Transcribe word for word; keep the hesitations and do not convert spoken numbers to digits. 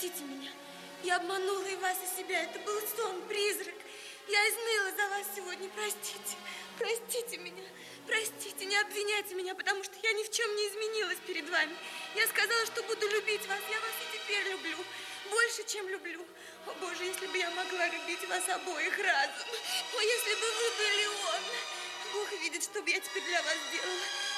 простите меня. Я обманула и вас, и себя. Это был сон, призрак. Я изныла за вас сегодня. Простите, простите меня. Простите, не обвиняйте меня, потому что я ни в чем не изменилась перед вами. Я сказала, что буду любить вас. Я вас и теперь люблю. Больше, чем люблю. О, Боже, если бы я могла любить вас обоих разом. О, если бы вы были он. Бог видит, что бы я теперь для вас делала.